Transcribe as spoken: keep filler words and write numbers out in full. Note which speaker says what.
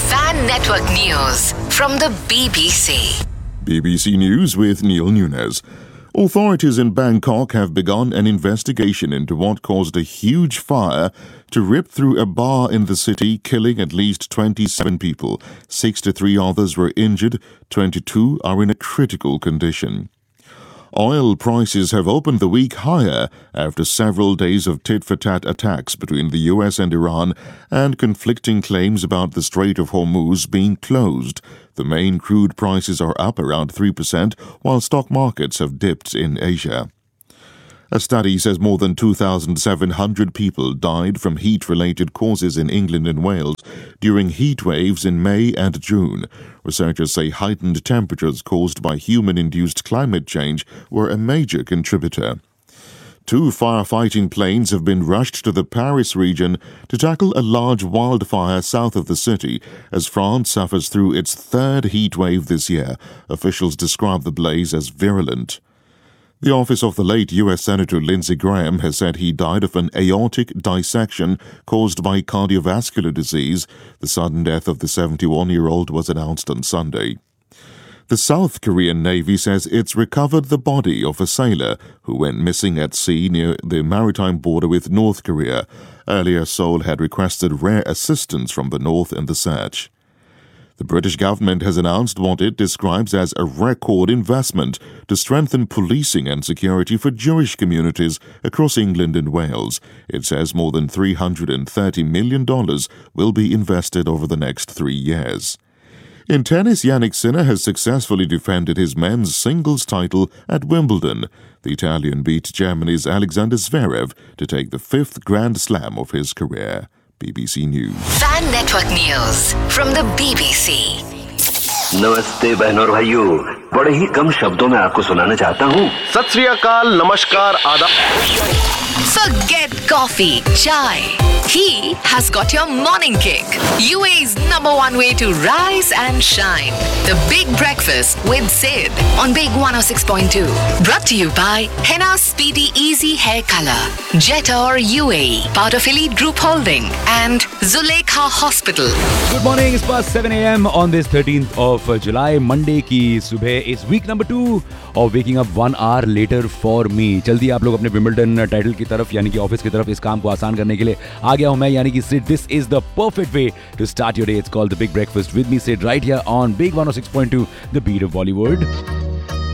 Speaker 1: Fan Network News from the B B C.
Speaker 2: B B C News with Neil Nunes. Authorities in Bangkok have begun an investigation into what caused a huge fire to rip through a bar in the city, killing at least twenty-seven people. sixty-three others were injured, twenty-two are in a critical condition. Oil prices have opened the week higher after several days of tit-for-tat attacks between the U S and Iran and conflicting claims about the Strait of Hormuz being closed. The main crude prices are up around three percent, while stock markets have dipped in Asia. A study says more than two thousand seven hundred people died from heat-related causes in England and Wales during heat waves in May and June. Researchers say heightened temperatures caused by human-induced climate change were a major contributor. Two firefighting planes have been rushed to the Paris region to tackle a large wildfire south of the city as France suffers through its third heat wave this year. Officials describe the blaze as virulent. The office of the late U S Senator Lindsey Graham has said he died of an aortic dissection caused by cardiovascular disease. The sudden death of the seventy-one-year-old was announced on Sunday. The South Korean Navy says it's recovered the body of a sailor who went missing at sea near the maritime border with North Korea. Earlier, Seoul had requested rare assistance from the North in the search. The British government has announced what it describes as a record investment to strengthen policing and security for Jewish communities across England and Wales. It says more than three hundred thirty million dollars will be invested over the next three years. In tennis, Jannik Sinner has successfully defended his men's singles title at Wimbledon. The Italian beat Germany's Alexander Zverev to take the fifth Grand Slam of his career. B B C News.
Speaker 1: Fan Network News from the B B C.
Speaker 3: नमस्ते बहनों और भाइयों, बड़े ही कम शब्दों में आपको सुनाना चाहता हूँ। सत श्री अकाल, नमस्कार, आदाब।
Speaker 1: Forget coffee, chai. He has got your morning kick. U A's number one way to rise and shine. The Big Breakfast with Sid on Big one oh six point two. Brought to you by Henna Speedy Easy Hair Color, Jetor U A E, part of Elite Group Holding, and Zulekha Hospital.
Speaker 4: Good morning. It's past seven a.m. on this thirteenth of July, Monday की सुबह is week number two of waking up one hour later for me. जल्दी आप लोग अपने Wimbledon title की तरफ यानी कि ऑफिस की तरफ इस काम को आसान करने के लिए आ गया हूं मैं यानी कि Sid. This is the perfect way to start your day. It's called the Big Breakfast with me, Sid, right here on Big one oh six point two, the beat of Bollywood.